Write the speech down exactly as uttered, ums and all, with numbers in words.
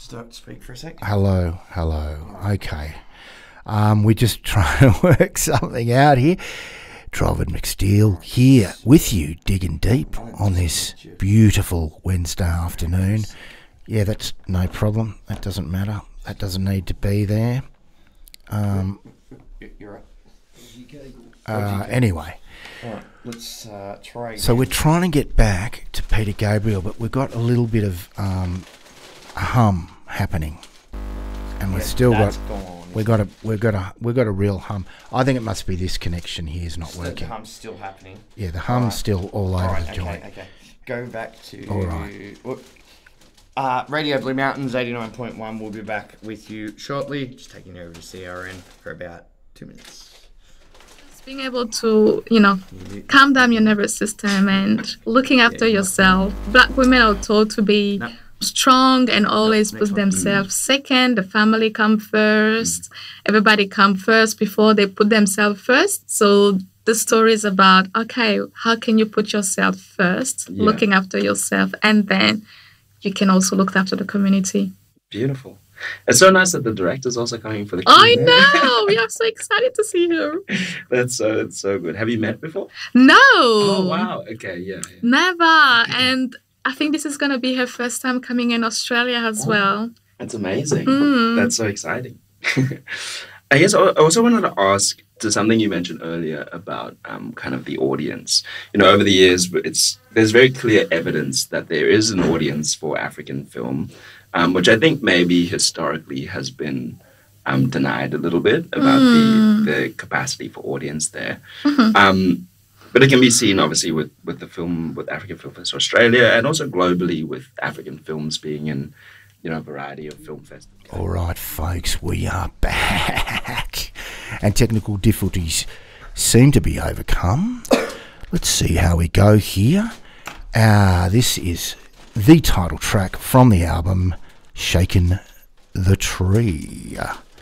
Stop, speak for a sec. Hello, hello. Okay. Um, we're just trying to work something out here. Trovid McSteele here with you, digging deep on this beautiful Wednesday afternoon. Yeah, that's no problem. That doesn't matter. That doesn't need to be there. Um, You're right. uh, anyway. All right, let's uh, try again. So we're trying to get back to Peter Gabriel, but we've got a little bit of um, a hum happening, and we've Yeah, still that's got gone, we've got a we've got a we've got a real hum. I think it must be this connection here is not The working. hum's still happening. Yeah, the hum's Right. still all over All right, the okay, joint. okay. Go back to... All right. Whoop. Uh, Radio Blue Mountains eighty-nine point one. We'll be back with you shortly. Just taking you over to C R N for about two minutes. Being able to, you know, calm down your nervous system and looking after yourself. Black women are told to be No. strong and always next put one. themselves second. The family come first. Everybody come first before they put themselves first. So the story is about, okay, how can you put yourself first, Yeah. looking after yourself, and then you can also look after the community. Beautiful. It's so nice that the director's also coming for the I Q. know! We are so excited to see her. That's so that's so good. Have you met before? No! Oh wow. Okay, yeah. yeah. Never. And I think this is going to be her first time coming in Australia as Oh. well. That's amazing. Mm. That's so exciting. I guess I also wanted to ask to something you mentioned earlier about um, kind of the audience. You know, over the years, it's there's very clear evidence that there is an audience for African film, um, which I think maybe historically has been um, denied a little bit about Mm. the, the capacity for audience there. Mhm. Um, but it can be seen, obviously, with, with the film, with African Film Fest Australia, and also globally with African films being in, you know, a variety of film festivals. All right, folks, we are back, and technical difficulties seem to be overcome. Let's see how we go here. Uh, this is the title track from the album, Shaking the Tree.